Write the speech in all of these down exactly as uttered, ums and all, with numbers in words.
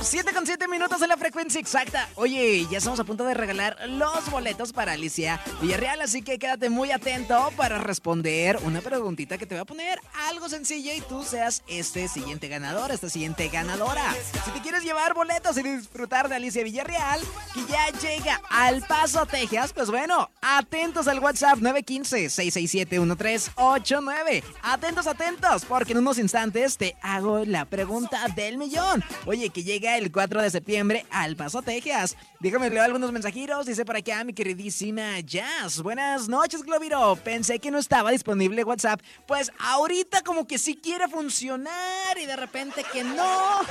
siete con siete minutos en la frecuencia exacta. Oye, ya estamos a punto de regalar los boletos para Alicia Villarreal, así que quédate muy atento para responder una preguntita que te voy a poner algo sencilla y tú seas este siguiente ganador, esta siguiente ganadora. Si te quieres llevar boletos y disfrutar de Alicia Villarreal, que ya llega al Paso, Texas, pues bueno, atentos al WhatsApp nueve uno cinco, seis seis siete, uno tres ocho nueve. Atentos, atentos, porque en unos instantes te hago la pregunta del millón. Oye, que llega el cuatro de septiembre al Paso, Texas. Déjame leer algunos mensajitos. Dice por acá mi queridísima Jazz. Buenas noches, Globiro. Pensé que no estaba disponible WhatsApp. Pues ahorita como que sí quiere funcionar y de repente que no.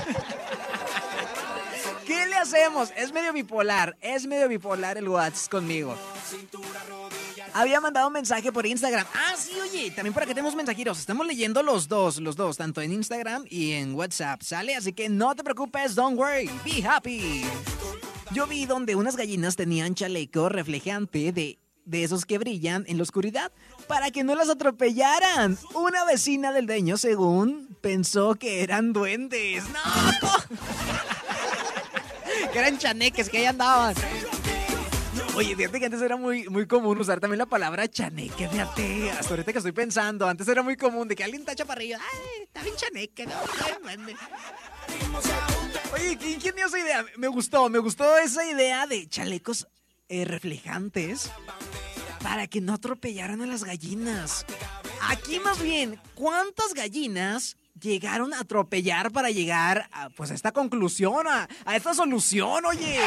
¿Qué le hacemos? Es medio bipolar. Es medio bipolar el WhatsApp conmigo. Había mandado un mensaje por Instagram. Ah, sí, oye, también por acá tenemos mensajitos. Estamos leyendo los dos, los dos, tanto en Instagram y en WhatsApp, ¿sale? Así que no te preocupes, don't worry, be happy. Yo vi donde unas gallinas tenían chaleco reflejante de, de esos que brillan en la oscuridad para que no las atropellaran. Una vecina del dueño, según, pensó que eran duendes. ¡No! Que eran chaneques, que ahí andaban. Oye, fíjate que antes era muy, muy común usar también la palabra chaneque, fíjate. Hasta ahorita que estoy pensando, antes era muy común de que alguien tacha para arriba. Ay, está bien chaneque, ¿no? Oye, ¿quién, ¿quién dio esa idea? Me gustó, me gustó esa idea de chalecos eh, reflejantes para que no atropellaran a las gallinas. Aquí más bien, ¿cuántas gallinas llegaron a atropellar para llegar a, pues, a esta conclusión, a, a esta solución, oye?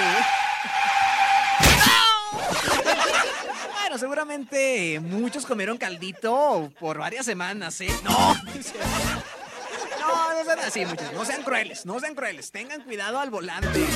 Bueno, seguramente muchos comieron caldito por varias semanas, ¿eh? No, no, no sean así, muchachos. No sean crueles, no sean crueles. Tengan cuidado al volante.